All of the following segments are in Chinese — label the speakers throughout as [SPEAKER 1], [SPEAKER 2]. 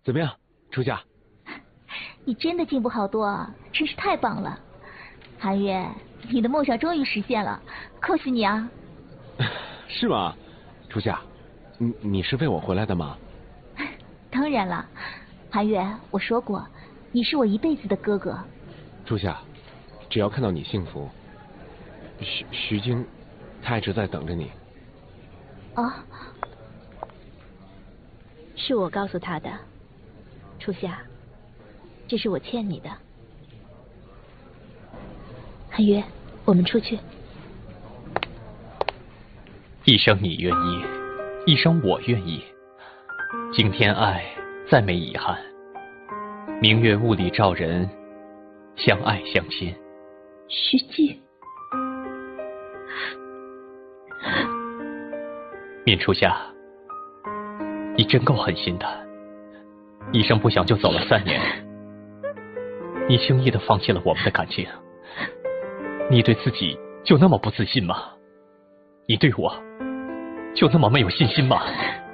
[SPEAKER 1] 怎么样，初夏？
[SPEAKER 2] 你真的进步好多啊，真是太棒了。韩月，你的梦想终于实现了，恭喜你啊！
[SPEAKER 1] 是吗？初夏，你是为我回来的吗？
[SPEAKER 2] 当然了，韩月，我说过，你是我一辈子的哥哥。
[SPEAKER 1] 初夏，只要看到你幸福，徐晶，他一直在等着你。
[SPEAKER 2] 啊，是我告诉他的。初夏，这是我欠你的。韩月，我们出去。
[SPEAKER 3] 一生你愿意，一生我愿意。惊天爱，再没遗憾。明月雾里照人，相爱相亲。
[SPEAKER 2] 徐静，
[SPEAKER 3] 闵初夏，你真够狠心的，一声不响就走了3年，你轻易的放弃了我们的感情，你对自己就那么不自信吗？你对我就那么没有信心吗？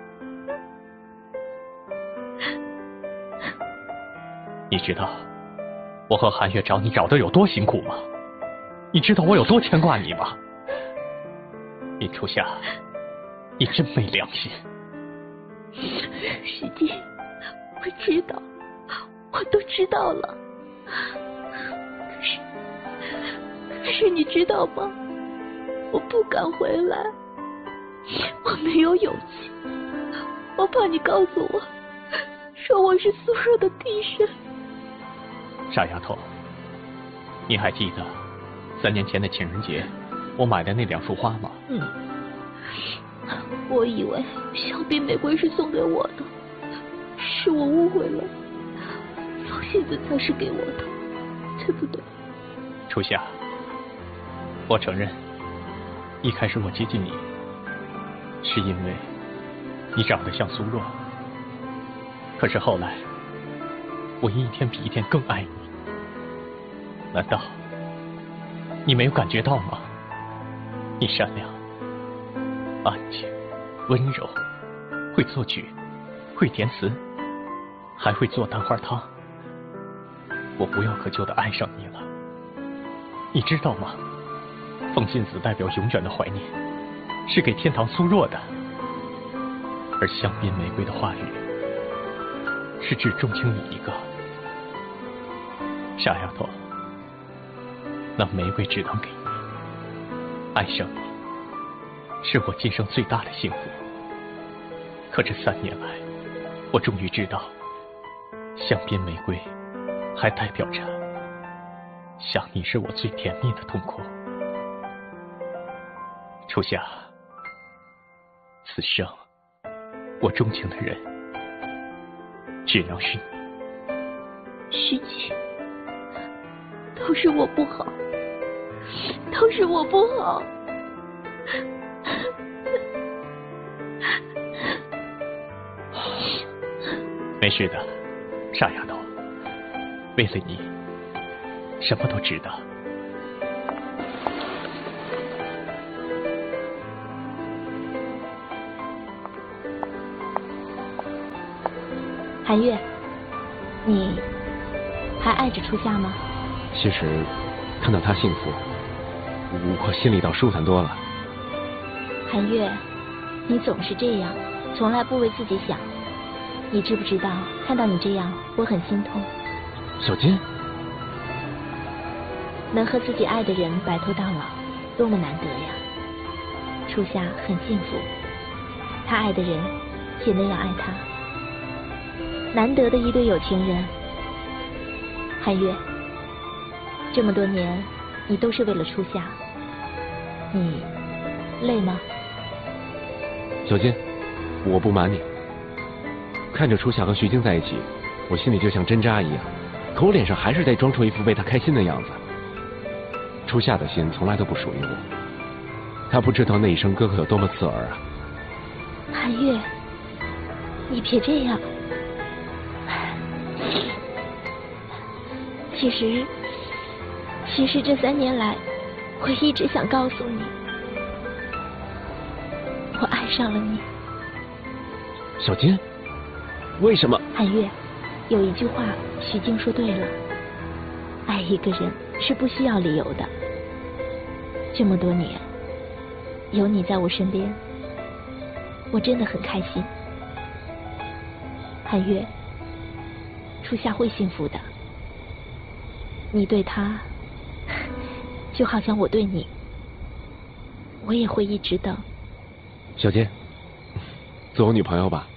[SPEAKER 3] 你知道我和韩月找你找的有多辛苦吗？你知道我有多牵挂你吗？闵初夏，你真没良心。
[SPEAKER 2] 徐静，我知道，我都知道了。可是你知道吗？我不敢回来，我没有勇气，我怕你告诉我，说我是苏若的替身。
[SPEAKER 3] 傻丫头，你还记得3年前的情人节我买的那2束花吗？
[SPEAKER 2] 我以为香槟玫瑰是送给我的，是我误会了，风信子才是给我的，对不对？
[SPEAKER 3] 初夏，我承认一开始我接近你是因为你长得像苏若，可是后来我一天比一天更爱你。难道你没有感觉到吗？你善良、安静、温柔，会作曲，会填词，还会做蛋花汤。我无药可救的爱上你了，你知道吗？风信子代表永远的怀念，是给天堂苏若的，而香槟玫瑰的花语是只钟情你一个。傻丫头，那玫瑰只能给你，爱上你是我今生最大的幸福。可这3年来，我终于知道，香槟玫瑰还代表着想你是我最甜蜜的痛苦。初夏，此生我钟情的人只能是你。
[SPEAKER 2] 徐静，都是我不好，都是我不好。
[SPEAKER 3] 没事的，傻丫头，为了你，什么都值得。
[SPEAKER 2] 韩月，你还爱着初夏吗？
[SPEAKER 1] 其实看到他幸福，我心里倒舒坦多了。
[SPEAKER 2] 韩月，你总是这样，从来不为自己想。你知不知道，看到你这样，我很心痛。
[SPEAKER 1] 小金，
[SPEAKER 2] 能和自己爱的人白头到老，多么难得呀！初夏很幸福，他爱的人也那样爱他，难得的一对有情人。韩月，这么多年，你都是为了初夏，你累吗？
[SPEAKER 1] 小金，我不瞒你，看着初夏和徐晶在一起，我心里就像针扎一样，可我脸上还是得装出一副为他开心的样子。初夏的心从来都不属于我，他不知道那一声哥哥有多么刺耳啊。
[SPEAKER 2] 韩月，你别这样。其实这3年来，我一直想告诉你，我爱上了你。
[SPEAKER 1] 小金，为什么？
[SPEAKER 2] 韩月， 有一句话，徐静说对了，爱一个人是不需要理由的。这么多年，有你在我身边，我真的很开心。汉月，初夏会幸福的。你对他，就好像我对你，我也会一直等。
[SPEAKER 1] 小坚，做我女朋友吧。